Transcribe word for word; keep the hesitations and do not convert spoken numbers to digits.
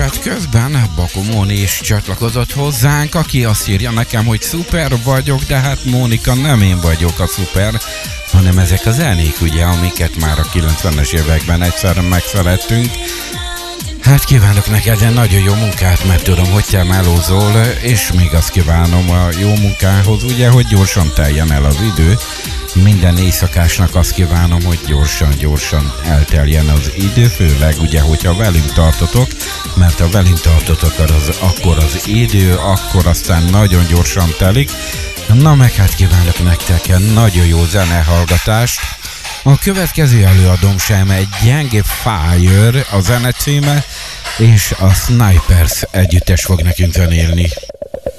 chat közben Bakó Móni is csatlakozott hozzánk, aki azt írja nekem, hogy szuper vagyok, de hát Mónika, nem én vagyok a szuper, hanem ezek a zenék, ugye, amiket már a kilencvenes években egyszer megszerettünk. Hát kívánok neked nagyon jó munkát, mert tudom, hogy te melózol, és még azt kívánom a jó munkához, ugye, hogy gyorsan teljen el az idő. Minden éjszakásnak azt kívánom, hogy gyorsan-gyorsan elteljen az idő, főleg ugye, hogyha velünk tartotok, mert ha velünk tartotok, az, akkor az idő, akkor aztán nagyon gyorsan telik. Na meg hát kívánok nektek nagyon jó zenehallgatást. A következő előadóm sem egy gyenge Fire a zene címe, és a Snipers együttes fog nekünk zenélni.